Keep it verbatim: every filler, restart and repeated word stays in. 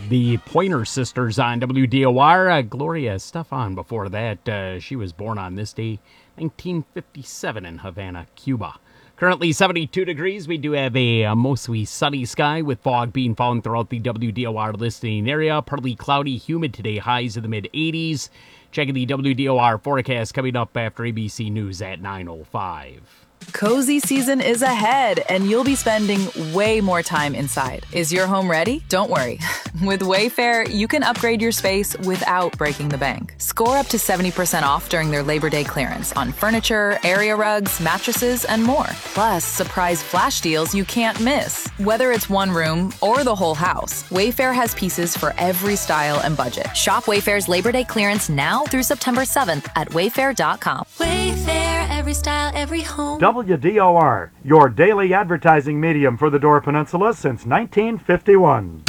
the Pointer Sisters on W D O R. Uh, Gloria Estefan before that. Uh, she was born on this day, nineteen fifty-seven, in Havana, Cuba. Currently seventy-two degrees. We do have a, a mostly sunny sky with fog being found throughout the W D O R listening area. Partly cloudy, humid today, highs in the mid eighties. Checking the W D O R forecast coming up after A B C News at nine oh five. Cozy season is ahead, and you'll be spending way more time inside. Is your home ready? Don't worry. With Wayfair, you can upgrade your space without breaking the bank. Score up to seventy percent off during their Labor Day clearance on furniture, area rugs, mattresses, and more. Plus, surprise flash deals you can't miss. Whether it's one room or the whole house, Wayfair has pieces for every style and budget. Shop Wayfair's Labor Day clearance now through September seventh at wayfair dot com. Wayfair, every style, every home. W D O R, your daily advertising medium for the Door Peninsula since nineteen fifty-one.